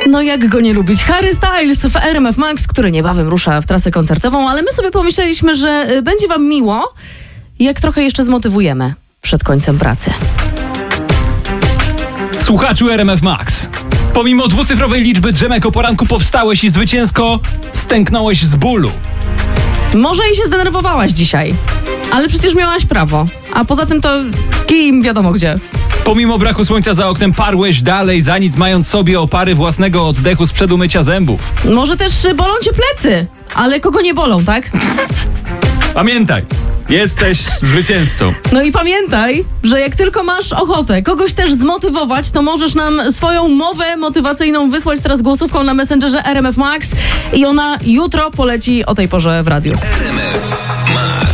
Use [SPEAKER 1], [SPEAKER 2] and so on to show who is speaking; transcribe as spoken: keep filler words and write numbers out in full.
[SPEAKER 1] No jak go nie lubić? Harry Styles w R M F Max, który niebawem rusza w trasę koncertową, ale my sobie pomyśleliśmy, że będzie wam miło, jak trochę jeszcze zmotywujemy przed końcem pracy.
[SPEAKER 2] Słuchaczu R M F Max, pomimo dwucyfrowej liczby drzemek o poranku powstałeś i zwycięsko stęknąłeś z bólu.
[SPEAKER 1] Może i się zdenerwowałaś dzisiaj, ale przecież miałaś prawo. A poza tym to kim wiadomo gdzie.
[SPEAKER 2] Pomimo braku słońca za oknem parłeś dalej, za nic mając sobie opary własnego oddechu sprzed umycia zębów.
[SPEAKER 1] Może też bolą cię plecy, ale kogo nie bolą, tak?
[SPEAKER 2] Pamiętaj, jesteś zwycięzcą.
[SPEAKER 1] No i pamiętaj, że jak tylko masz ochotę kogoś też zmotywować, to możesz nam swoją mowę motywacyjną wysłać teraz głosówką na Messengerze R M F Max i ona jutro poleci o tej porze w radiu.
[SPEAKER 3] R M F Max.